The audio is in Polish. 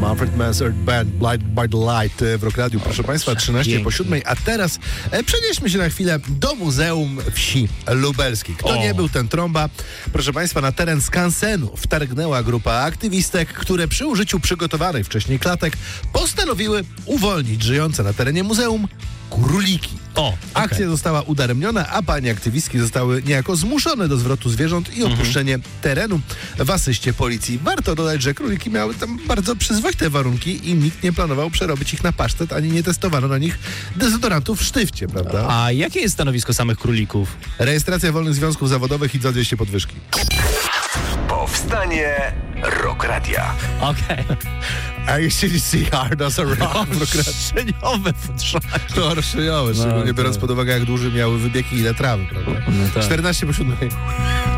Manfred Mann's Band, Blinded by the Light w Rock Radiu. Proszę Państwa, 13 po 7, a teraz przenieśmy się na chwilę do Muzeum Wsi Lubelskiej. Kto nie był, ten trąba. Proszę Państwa, na teren skansenu wtargnęła grupa aktywistek, które przy użyciu przygotowanych wcześniej klatek postanowiły uwolnić żyjące na terenie muzeum króliki. Akcja została udaremniona, a panie aktywistki zostały niejako zmuszone do zwrotu zwierząt i opuszczenie terenu w asyście policji. Warto dodać, że króliki miały tam bardzo przyzwoite warunki i nikt nie planował przerobić ich na pasztet, ani nie testowano na nich dezodorantów w sztywcie, prawda? A jakie jest stanowisko samych królików? Rejestracja wolnych związków zawodowych i za 200 podwyżki. Powstanie Rock Radia. Okej. A jeśli see hard as a rock. Roszczeniowe futrzaki. To roszczeniowe, szczególnie biorąc pod uwagę, jak duży miały wybieg i ile trawy, prawda? 14 po 7.